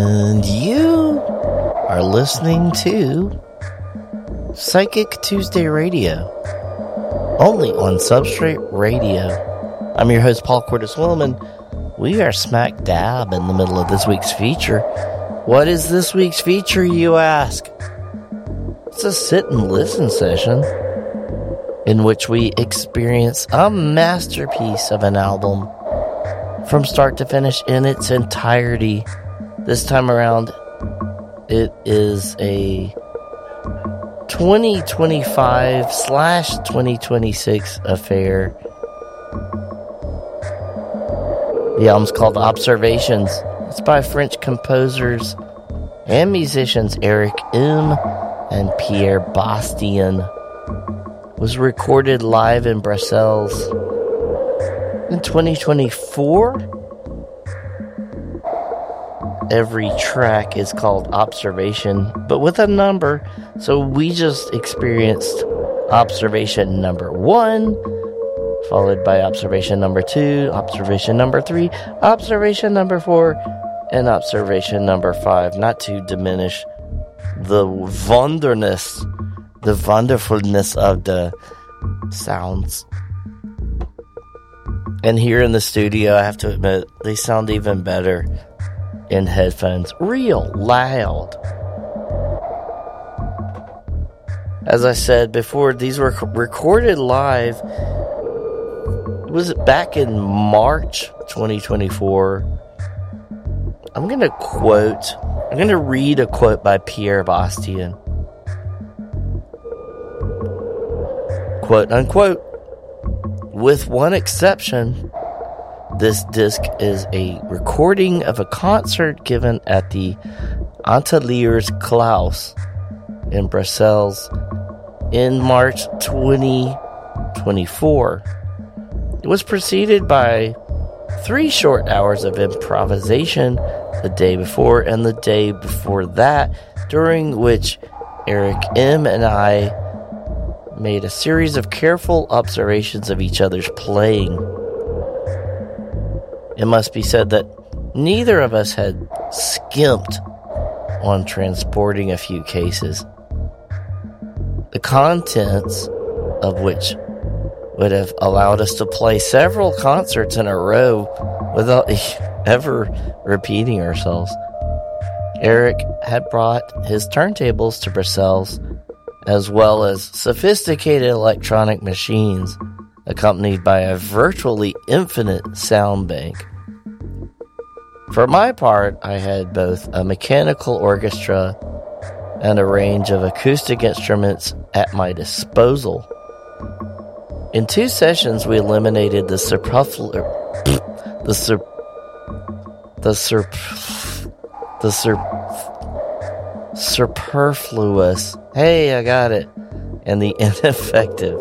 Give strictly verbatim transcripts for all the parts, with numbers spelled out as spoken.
And you are listening to Psychic Tuesday Radio, only on Substrate Radio. I'm your host, Paul Cordes Willman. We are smack dab in the middle of this week's feature. What is this week's feature, you ask? It's a sit and listen session in which we experience a masterpiece of an album from start to finish in its entirety. This time around, it is a twenty twenty-five slash twenty twenty-six affair. The album's called Observations. It's by French composers and musicians Eric M. and Pierre Bastien. It was recorded live in Brussels in twenty twenty-four. Every track is called Observation, but with a number. So we just experienced Observation number one, followed by Observation number two, Observation number three, Observation number four, and Observation number five. Not to diminish the wonderness, the wonderfulness of the sounds. And here in the studio, I have to admit, they sound even better in headphones, real loud. As I said before, these were recorded live. Was it back in March twenty twenty-four? I'm gonna quote, I'm gonna read a quote by Pierre Bastien. Quote unquote, with one exception, this disc is a recording of a concert given at the Ateliers Klaus in Brussels in March twenty twenty-four. It was preceded by three short hours of improvisation the day before and the day before that, during which Eric M. and I made a series of careful observations of each other's playing. It must be said that neither of us had skimped on transporting a few cases, the contents of which would have allowed us to play several concerts in a row without ever repeating ourselves. Eric had brought his turntables to Brussels, as well as sophisticated electronic machines, accompanied by a virtually infinite sound bank. For my part, I had both a mechanical orchestra and a range of acoustic instruments at my disposal. In two sessions, we eliminated the superfluous, the sur, the sur, the sur, superfluous. Hey, I got it, and the ineffective.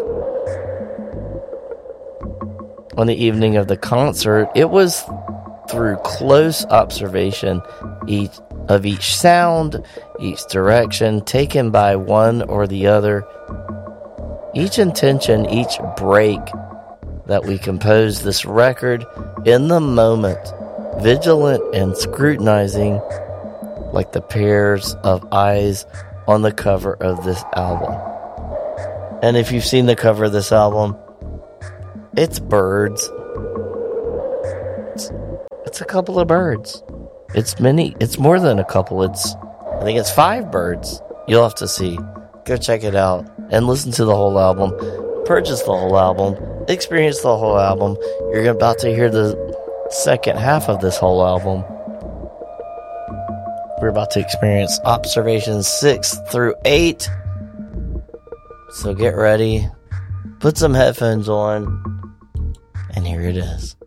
On the evening of the concert, it was through close observation each of each sound, each direction taken by one or the other, each intention, each break, that we composed this record in the moment, vigilant and scrutinizing, like the pairs of eyes on the cover of this album. And if you've seen the cover of this album, it's birds. It's, it's a couple of birds. It's many. It's more than a couple. It's, I think it's five birds. You'll have to see. Go check it out and listen to the whole album. Purchase the whole album. Experience the whole album. You're about to hear the second half of this whole album. We're about to experience Observations six through eight. So get ready. Put some headphones on. And here it is.